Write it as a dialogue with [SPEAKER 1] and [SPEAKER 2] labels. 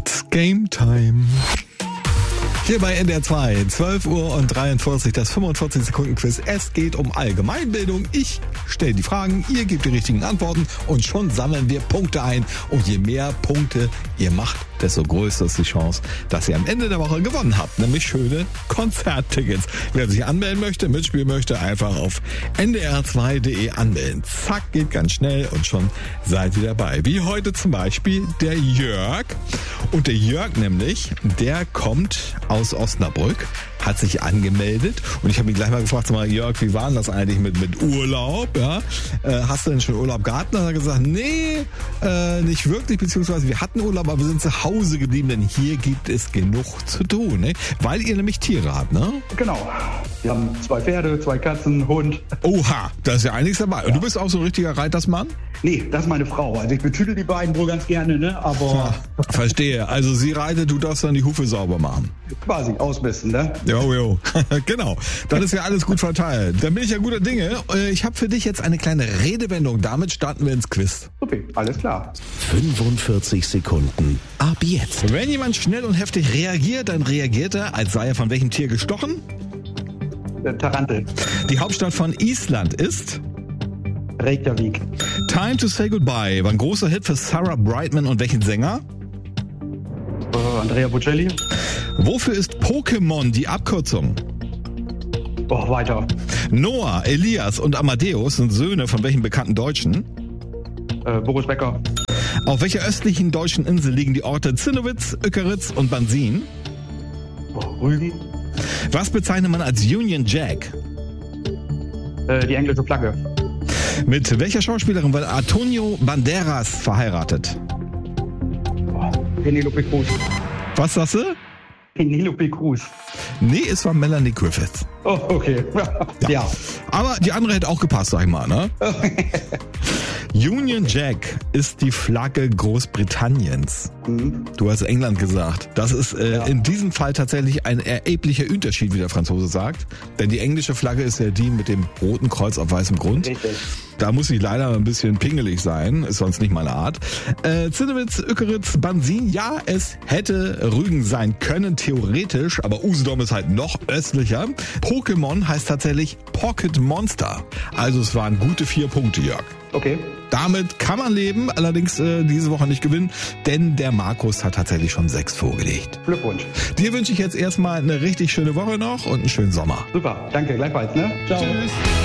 [SPEAKER 1] It's Game Time. Hier bei NDR 2, 12 Uhr und 43, das 45-Sekunden-Quiz. Es geht um Allgemeinbildung. Ich stelle die Fragen, ihr gebt die richtigen Antworten und schon sammeln wir Punkte ein. Und je mehr Punkte ihr macht, desto größer ist die Chance, dass ihr am Ende der Woche gewonnen habt. Nämlich schöne Konzerttickets. Wer sich anmelden möchte, mitspielen möchte, einfach auf ndr2.de anmelden. Zack, geht ganz schnell und schon seid ihr dabei. Wie heute zum Beispiel der Jörg. Und der Jörg nämlich, der kommt aus Osnabrück, hat sich angemeldet und ich habe ihn gleich mal gefragt, sag mal, Jörg, wie war denn das eigentlich mit Urlaub? Ja? Hast du denn schon Urlaub gehabt? Dann hat er gesagt, nee, nicht wirklich, beziehungsweise wir hatten Urlaub, aber wir sind zu Hause geblieben, denn hier gibt es genug zu tun, ne? Weil ihr nämlich Tiere habt, ne?
[SPEAKER 2] Genau. Wir haben 2 Pferde, 2 Katzen, Hund.
[SPEAKER 1] Oha, da ist ja einiges dabei. Ja. Und du bist auch so ein richtiger Reitersmann?
[SPEAKER 2] Nee, das ist meine Frau. Also ich betüdel die beiden wohl ganz gerne, ne? Aber...
[SPEAKER 1] Ja, verstehe. Also sie reitet, du darfst dann die Hufe sauber machen.
[SPEAKER 2] Quasi ausmessen, ne?
[SPEAKER 1] Jo. Genau. Dann ist ja alles gut verteilt. Dann bin ich ja guter Dinge. Ich habe für dich jetzt eine kleine Redewendung. Damit starten wir ins Quiz.
[SPEAKER 2] Okay, alles klar.
[SPEAKER 3] 45 Sekunden. Ab jetzt.
[SPEAKER 1] Wenn jemand schnell und heftig reagiert, dann reagiert er, als sei er von welchem Tier gestochen?
[SPEAKER 2] Tarantel.
[SPEAKER 1] Die Hauptstadt von Island ist?
[SPEAKER 2] Reykjavik.
[SPEAKER 1] Time to Say Goodbye war ein großer Hit für Sarah Brightman und welchen Sänger?
[SPEAKER 2] Andrea Bocelli.
[SPEAKER 1] Wofür ist Pokémon die Abkürzung?
[SPEAKER 2] Weiter.
[SPEAKER 1] Noah, Elias und Amadeus sind Söhne von welchen bekannten Deutschen?
[SPEAKER 2] Boris Becker.
[SPEAKER 1] Auf welcher östlichen deutschen Insel liegen die Orte Zinnowitz, Uekeritz und Bansin?
[SPEAKER 2] Rügen.
[SPEAKER 1] Was bezeichnet man als Union Jack?
[SPEAKER 2] Die englische Flagge.
[SPEAKER 1] Mit welcher Schauspielerin war Antonio Banderas verheiratet?
[SPEAKER 2] Penelope Cruz.
[SPEAKER 1] Was sagst du?
[SPEAKER 2] Penelope Cruz.
[SPEAKER 1] Nee, es war Melanie Griffith.
[SPEAKER 2] Oh, okay. Ja.
[SPEAKER 1] Aber die andere hätte auch gepasst, sag ich mal, ne? Union Jack ist die Flagge Großbritanniens.
[SPEAKER 2] Mhm.
[SPEAKER 1] Du hast England gesagt. Das ist in diesem Fall tatsächlich ein erheblicher Unterschied, wie der Franzose sagt. Denn die englische Flagge ist ja die mit dem roten Kreuz auf weißem Grund.
[SPEAKER 2] Richtig.
[SPEAKER 1] Da muss ich leider ein bisschen pingelig sein, ist sonst nicht meine Art. Zinnowitz, Uekeritz, Bansin, ja, es hätte Rügen sein können, theoretisch, aber Usedom ist halt noch östlicher. Pokémon heißt tatsächlich Pocket Monster. Also es waren gute 4 Punkte, Jörg.
[SPEAKER 2] Okay.
[SPEAKER 1] Damit kann man leben, allerdings diese Woche nicht gewinnen, denn der Markus hat tatsächlich schon 6 vorgelegt.
[SPEAKER 2] Glückwunsch.
[SPEAKER 1] Dir wünsche ich jetzt erstmal eine richtig schöne Woche noch und einen schönen Sommer.
[SPEAKER 2] Super, danke, gleichfalls, ne? Ciao.
[SPEAKER 1] Tschüss.